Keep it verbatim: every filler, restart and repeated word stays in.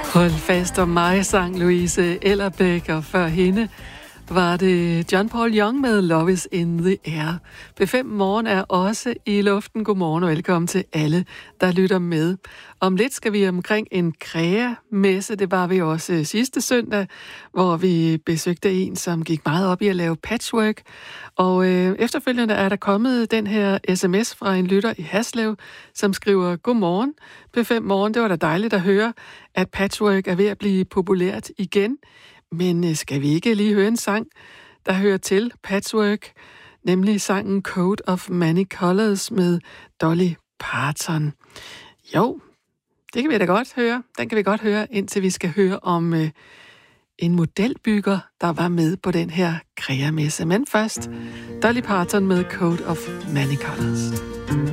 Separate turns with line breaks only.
Hold fast om mig, sang Louise Ellerbæk, og før hende var det John Paul Young med Love is in the air. B fem Morgen er også i luften. Godmorgen og velkommen til alle, der lytter med. Om lidt skal vi omkring en krea-messe. Det var vi også sidste søndag, hvor vi besøgte en, som gik meget op i at lave patchwork. Og øh, efterfølgende er der kommet den her sms fra en lytter i Haslev, som skriver: Godmorgen, B fem Morgen. Det var da dejligt at høre, at patchwork er ved at blive populært igen. Men skal vi ikke lige høre en sang, der hører til patchwork, nemlig sangen Coat of Many Colors med Dolly Parton? Jo, det kan vi da godt høre. Den kan vi godt høre, indtil vi skal høre om øh, en modelbygger, der var med på den her krea-messe. Men først, Dolly Parton med Coat of Many Colors.